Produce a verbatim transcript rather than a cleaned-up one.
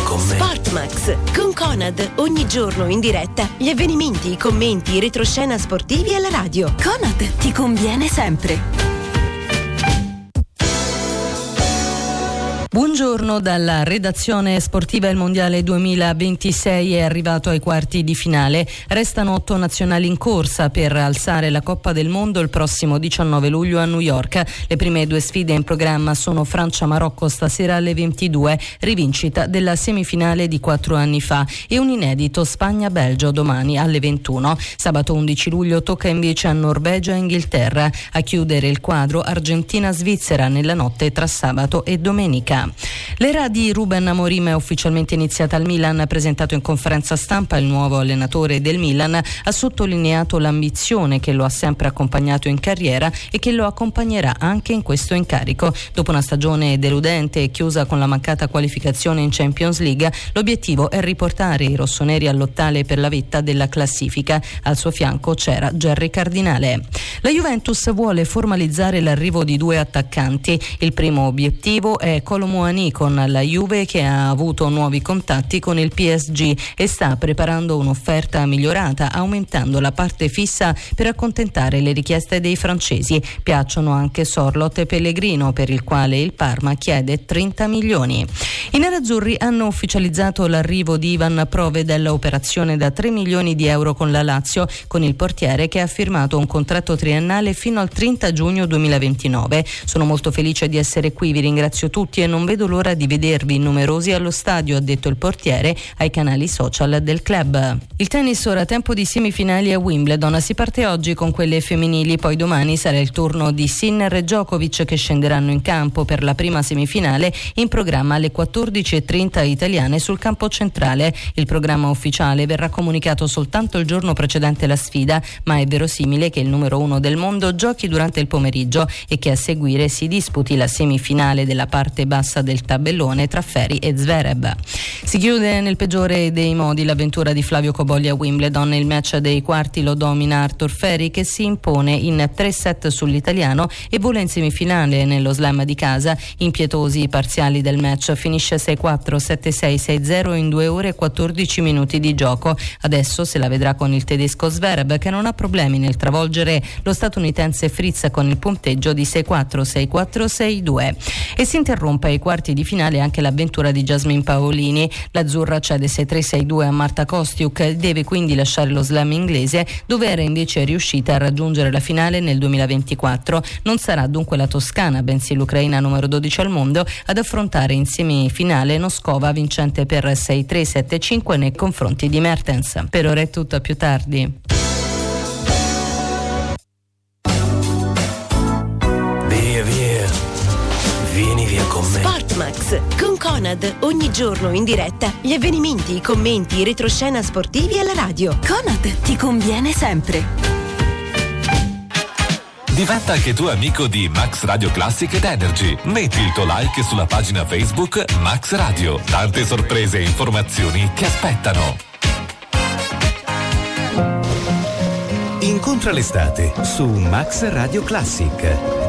con me. Sportmax con Conad, ogni giorno in diretta gli avvenimenti, i commenti, i retroscena sportivi alla radio. Conad ti conviene sempre. Buongiorno dalla redazione sportiva. Il mondiale duemilaventisei è arrivato ai quarti di finale. Restano otto nazionali in corsa per alzare la Coppa del Mondo il prossimo diciannove luglio a New York. Le prime due sfide in programma sono Francia-Marocco stasera alle ventidue, rivincita della semifinale di quattro anni fa, e un inedito Spagna-Belgio domani alle ventuno. Sabato undici luglio tocca invece a Norvegia e Inghilterra. A chiudere il quadro Argentina-Svizzera nella notte tra sabato e domenica. L'era di Ruben Amorim è ufficialmente iniziata al Milan. Presentato in conferenza stampa, il nuovo allenatore del Milan ha sottolineato l'ambizione che lo ha sempre accompagnato in carriera e che lo accompagnerà anche in questo incarico. Dopo una stagione deludente e chiusa con la mancata qualificazione in Champions League, l'obiettivo è riportare i rossoneri all'ottale per la vetta della classifica. Al suo fianco c'era Gerry Cardinale. La Juventus vuole formalizzare l'arrivo di due attaccanti. Il primo obiettivo è Kolo Muani con la Juve, che ha avuto nuovi contatti con il P S G e sta preparando un'offerta migliorata, aumentando la parte fissa per accontentare le richieste dei francesi. Piacciono anche Sorloth e Pellegrino, per il quale il Parma chiede trenta milioni. I nerazzurri hanno ufficializzato l'arrivo di Ivan Provedel, operazione da tre milioni di euro con la Lazio, con il portiere che ha firmato un contratto triennale fino al trenta giugno duemilaventinove. Sono molto felice di essere qui, vi ringrazio tutti e non vedo l'ora di vedervi numerosi allo stadio, ha detto il portiere ai canali social del club. Il tennis ora, tempo di semifinali a Wimbledon. Si parte oggi con quelle femminili, poi domani sarà il turno di Sinner e Djokovic, che scenderanno in campo per la prima semifinale, in programma alle quattordici e trenta italiane sul campo centrale. Il programma ufficiale verrà comunicato soltanto il giorno precedente la sfida, ma è verosimile che il numero uno del mondo giochi durante il pomeriggio e che a seguire si disputi la semifinale della parte bassa del tabellone tra Ferri e Zverev. Si chiude nel peggiore dei modi l'avventura di Flavio Cobolli a Wimbledon. Il match dei quarti lo domina Arthur Ferri, che si impone in tre set sull'italiano e vola in semifinale nello slam di casa. Impietosi i parziali del match, finisce sei quattro, sette sei, sei zero in due ore e quattordici minuti di gioco. Adesso se la vedrà con il tedesco Zverev, che non ha problemi nel travolgere lo statunitense Fritz con il punteggio di sei quattro, sei quattro, sei due. E si interrompe ai quarti di finale anche l'avventura di Jasmine Paolini. L'azzurra cede sei tre, sei due a Marta Kostiuk e deve quindi lasciare lo slam inglese, dove era invece riuscita a raggiungere la finale nel duemilaventiquattro. Non sarà dunque la toscana, bensì l'ucraina numero dodici al mondo, ad affrontare in semifinale Noskova, vincente per sei tre, sette cinque nei confronti di Mertens. Per ora è tutto, a più tardi. Via via, vieni via con me. Sportmax con Conad, ogni giorno in diretta gli avvenimenti, i commenti, i retroscena sportivi alla radio. Conad ti conviene sempre. Diventa anche tu amico di Max Radio Classic ed Energy. Metti il tuo like sulla pagina Facebook Max Radio. Tante sorprese e informazioni ti aspettano. Incontra l'estate su Max Radio Classic.